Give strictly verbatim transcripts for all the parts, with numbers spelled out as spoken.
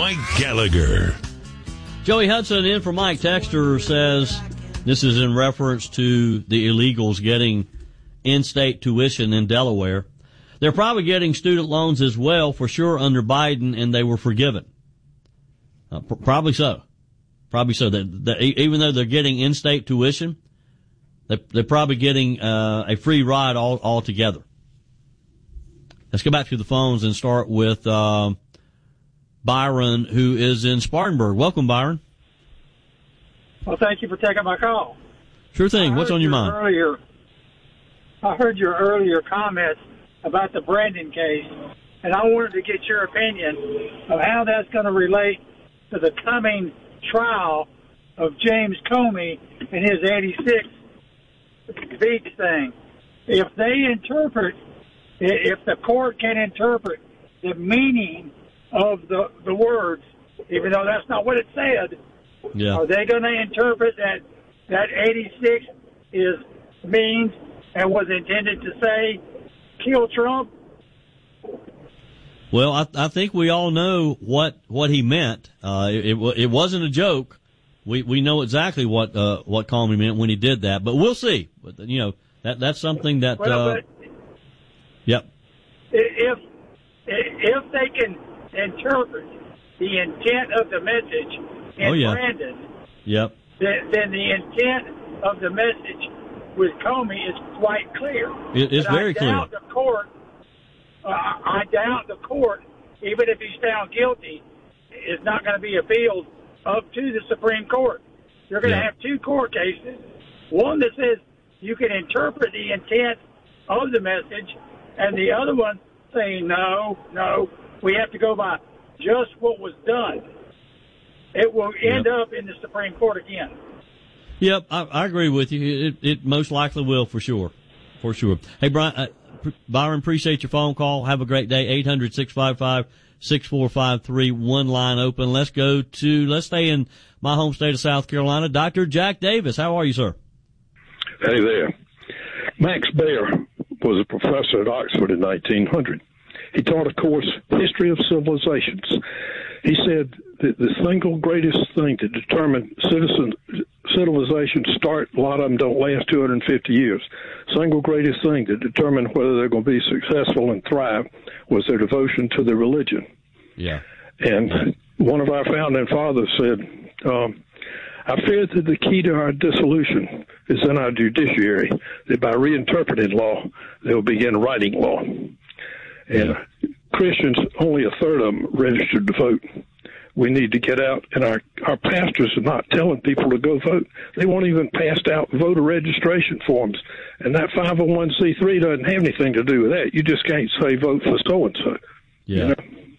Mike Gallagher. Joey Hudson in for Mike. Texter says this is in reference to the illegals getting in-state tuition in Delaware. They're probably getting student loans as well, for sure, under Biden, and they were forgiven. Uh, pr- probably so. Probably so. That, that even though they're getting in-state tuition, they, they're probably getting uh, a free ride all altogether. Let's go back to the phones and start with uh, Byron, who is in Spartanburg. Welcome, Byron. Well, thank you for taking my call. Sure thing. What's on your, your mind? Earlier, I heard your earlier comments about the Brandon case, and I wanted to get your opinion of how that's going to relate to the coming trial of James Comey and his eighty-six beach thing. If they interpret, if the court can interpret the meaning of the, the words, even though that's not what it said, yeah. Are they going to interpret that that eighty-six is means and was intended to say kill Trump? Well, I, I think we all know what, what he meant. Uh, it, it, it wasn't a joke. We, we know exactly what, uh, what Comey meant when he did that, but we'll see. But, you know, that, that's something that, well, uh, but yep. If, if they can interpret the intent of the message in oh, yeah. Brandon, yep. then, then the intent of the message with Comey is quite clear. It, it's but very I clear. Doubt the court, uh, I doubt the court, even if he's found guilty, is not going to be appealed up to the Supreme Court. You're going to yeah. have two court cases, one that says you can interpret the intent of the message, and the other one saying, no, no, we have to go by just what was done. It will end yep. up in the Supreme Court again. Yep, I, I agree with you. It, it most likely will, for sure. For sure. Hey, Brian, uh, Byron, appreciate your phone call. Have a great day. eight hundred, six five five, six four five three, one line open. Let's go to, let's stay in my home state of South Carolina. Doctor Jack Davis, how are you, sir? Hey there. Max Baer was a professor at Oxford in nineteen hundred. He taught a course, History of Civilizations. He said that the single greatest thing to determine citizen civilization start, a lot of them don't last two hundred fifty years. Single greatest thing to determine whether they're going to be successful and thrive was their devotion to their religion. Yeah. And one of our founding fathers said, um, I fear that the key to our dissolution is in our judiciary, that by reinterpreting law, they'll begin writing law. And yeah. Christians, only a third of them registered to vote. We need to get out, and our, our pastors are not telling people to go vote. They won't even pass out voter registration forms. And that five oh one c three doesn't have anything to do with that. You just can't say vote for so-and-so. Yeah. You know?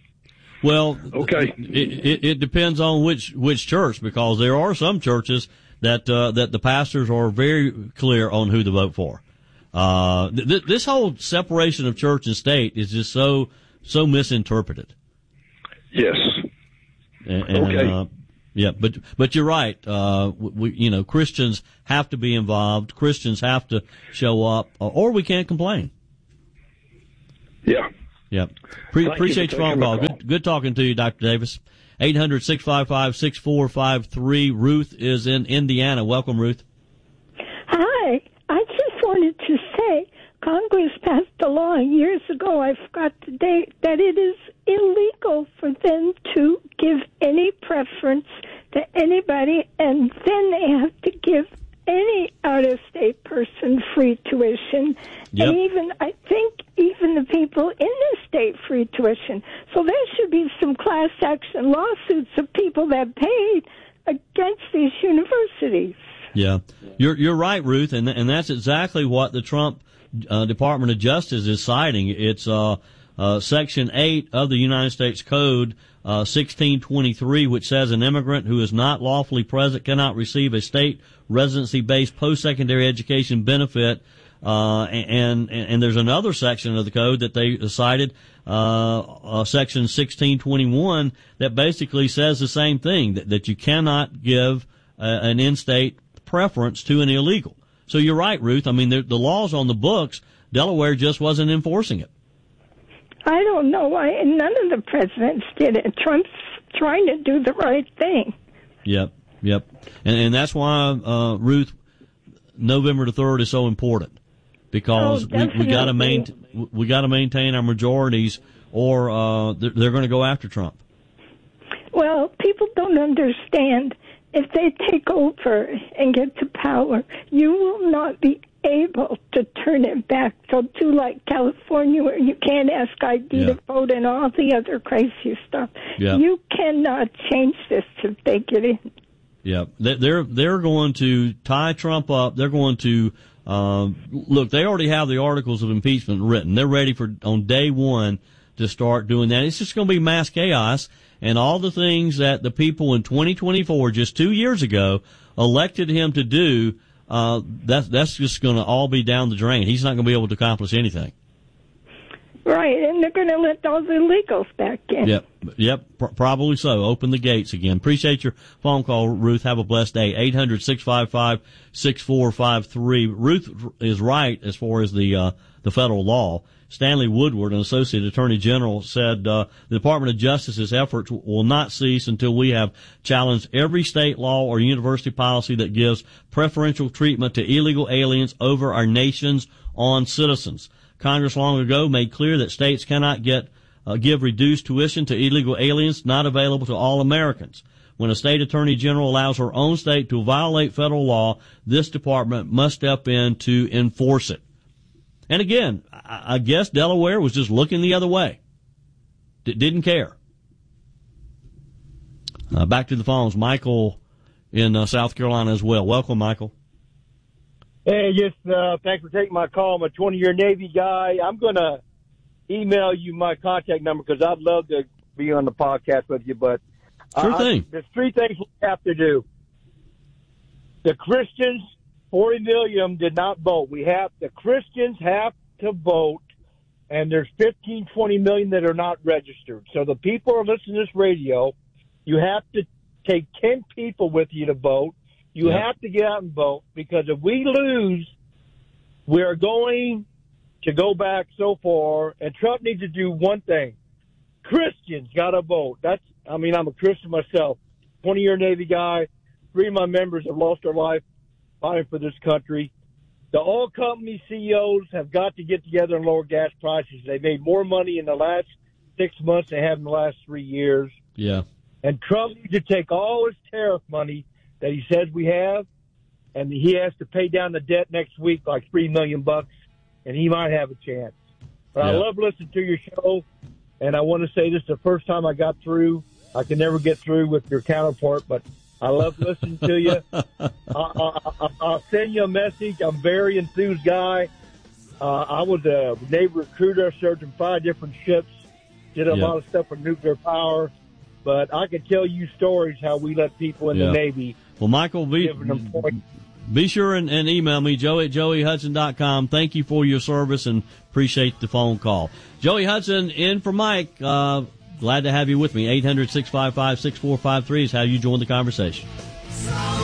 Well, okay. It, it, it depends on which, which church, because there are some churches that, uh, that the pastors are very clear on who to vote for. Uh, th- this whole separation of church and state is just so, so misinterpreted. Yes. And, and, okay. Uh, yeah, but, but you're right. Uh, we, you know, Christians have to be involved. Christians have to show up, or we can't complain. Yeah. Yeah. Pre- appreciate your phone call. call. Good, good talking to you, Doctor Davis. eight hundred, six five five, six four five three. Ruth is in Indiana. Welcome, Ruth. Hi. I just wanted to say Congress passed a law years ago, I forgot the date, that it is illegal for them to give any preference to anybody, and then they have to give any out-of-state person free tuition, yep. and even, I think, even the people in the state free tuition. So there should be some class action lawsuits of people that paid against these universities. Yeah, you're you're right, Ruth, and and that's exactly what the Trump uh, Department of Justice is citing. It's uh, uh, Section eight of the United States Code, uh, sixteen twenty-three, which says an immigrant who is not lawfully present cannot receive a state residency-based post-secondary education benefit. Uh, and, and and there's another section of the code that they cited, uh, uh, Section sixteen twenty-one, that basically says the same thing, that, that you cannot give uh, an in-state preference to an illegal. So you're right, Ruth. I mean, the, the law's on the books. Delaware just wasn't enforcing it. I don't know why none of the presidents did it. Trump's trying to do the right thing. Yep, yep. And, and that's why, uh, Ruth, November the third is so important, because oh, we, we got to maintain we got to maintain our majorities, or uh, they're, they're going to go after Trump. Well, people don't understand. If they take over and get to power, you will not be able to turn it back. They'll do like California, where you can't ask I D yeah. to vote and all the other crazy stuff. Yeah. You cannot change this if they get in. Yeah, they're they're going to tie Trump up. They're going to uh, look. They already have the articles of impeachment written. They're ready for on day one to start doing that. It's just going to be mass chaos, and all the things that the people in twenty twenty-four, just two years ago, elected him to do. Uh, that's that's just going to all be down the drain. He's not going to be able to accomplish anything. Right, and they're going to let those illegals back in. Yep, yep, pr- probably so. Open the gates again. Appreciate your phone call, Ruth. Have a blessed day. eight hundred, six five five, six four five three. Ruth is right as far as the uh, the federal law. Stanley Woodward, an associate attorney general, said uh, the Department of Justice's efforts will not cease until we have challenged every state law or university policy that gives preferential treatment to illegal aliens over our nation's own citizens. Congress long ago made clear that states cannot get uh, give reduced tuition to illegal aliens not available to all Americans. When a state attorney general allows her own state to violate federal law, this department must step in to enforce it. And again, I, I guess Delaware was just looking the other way. D- didn't care. Uh, back to the phones. Michael in uh, South Carolina as well. Welcome, Michael. Hey, just uh, thanks for taking my call. I'm a twenty-year Navy guy. I'm going to email you my contact number because I'd love to be on the podcast with you. But sure uh, thing. There's three things we have to do. The Christians, forty million, did not vote. We have the Christians have to vote, and there's fifteen, twenty million that are not registered. So the people who are listening to this radio, you have to take ten people with you to vote. You yeah. have to get out and vote, because if we lose, we are going to go back so far, and Trump needs to do one thing. Christians got to vote. That's, I mean, I'm a Christian myself, twenty-year Navy guy. Three of my members have lost their life fighting for this country. The oil company C E Os have got to get together and lower gas prices. They made more money in the last six months than they have in the last three years. Yeah. And Trump needs to take all his tariff money that he says we have, and he has to pay down the debt next week, like three million bucks, and he might have a chance. But yeah. I love listening to your show, and I want to say this is the first time I got through. I can never get through with your counterpart, but I love listening to you. I, I, I'll send you a message. I'm a very enthused guy. Uh, I was a Navy recruiter, served in five different ships, did a yeah. lot of stuff with nuclear power. But I can tell you stories how we let people in yeah. the Navy. Well, Michael, be, be sure and, and email me, Joey at joey hudson dot com. Thank you for your service and appreciate the phone call. Joey Hudson in for Mike. Uh, glad to have you with me. eight hundred, six five five, six four five three is how you join the conversation.